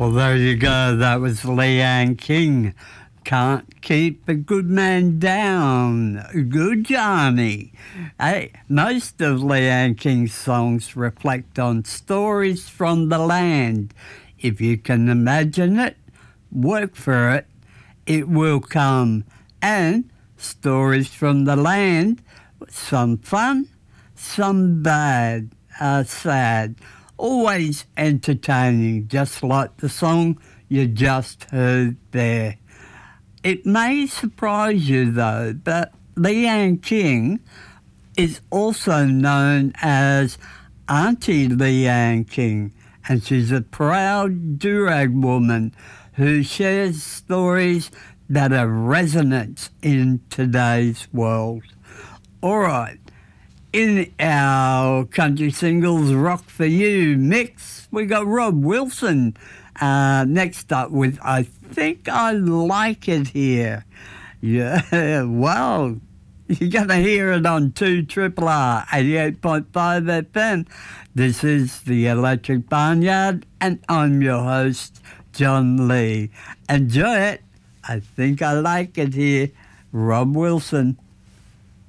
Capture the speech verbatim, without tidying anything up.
Well, there you go. That was Leanne King. Can't keep a good man down. Good Johnny. Hey, most of Leanne King's songs reflect on stories from the land. If you can imagine it, work for it, it will come. And stories from the land, some fun, some bad, uh, sad. Always entertaining, just like the song you just heard there. It may surprise you, though, but Leanne King is also known as Auntie Leanne King, and she's a proud Durag woman who shares stories that have resonance in today's world. All right. In our Country Singles Rock For You mix, we got Rob Wilson uh, next up with I Think I Like It Here. Yeah, well, you're going to hear it on two R R R eighty-eight point five F M. This is the Electric Barnyard, and I'm your host, John Lee. Enjoy it. I Think I Like It Here. Rob Wilson.